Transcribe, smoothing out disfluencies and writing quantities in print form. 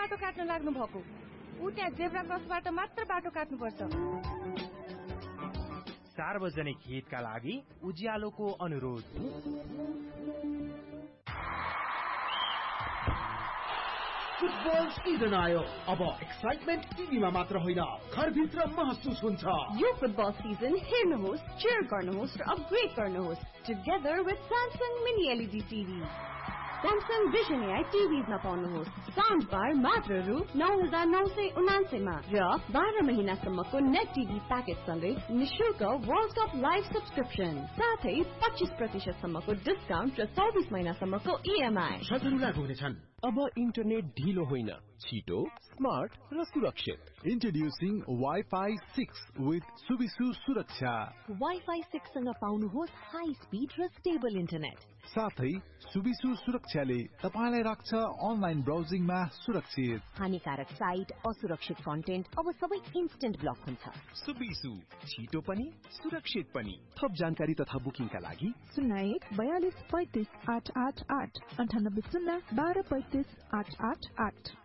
बाटो काट्न लाग्नु भएको। उ त्यहाँ जेब्रा क्रसबाट मात्र बाटो काट्नुपर्छ। सार्वजनिक हितका लागि उज्यालोको अनुरोध। फुटबल सिजन आयो। अब एक्साइटमेन्ट टिभीमा मात्र होइन, घरभित्र महसुस हुन्छ। यो फुटबल सिजन हेर्नुहोस्, cheer गर्नुहोस् र अपग्रेड गर्नुहोस् together with Samsung Mini LED TV. Samsung Vision AI TVs मा पाउनुहोस् साउन्ड बार मात्र रु 9999 मा र 12 महिनासम्मको नेट टिभी प्याकेज सँगै निशुल्क वर्ल्ड कप लाइभ सब्स्क्रिप्सन साथै 25% सम्मको डिस्काउन्ट र 24 महिनासम्मको EMI। शर्तहरू लागू हुनेछन्। अब इन्टरनेट ढिलो होइन, छिटो, स्मार्ट र सुरक्षित। Introducing Wi-Fi 6 with Subisu सुरक्षा। Wi-Fi 6 सँग पाउनुहोस् हाई स्पिड र स्टेबल इन्टरनेट। साथै सुबिसु सुरक्षाले तपाईलाई राख्छ अनलाइन ब्राउजिङमा सुरक्षित। हानिकारक साइट, असुरक्षित कन्टेन्ट अब सबै इन्स्टेन्ट ब्लक हुन्छ। सुबिसु, छिटो पनि सुरक्षित पनि। थप जानकारी तथा बुकिङका लागि 01 42 35 888 98 0 12 35 888।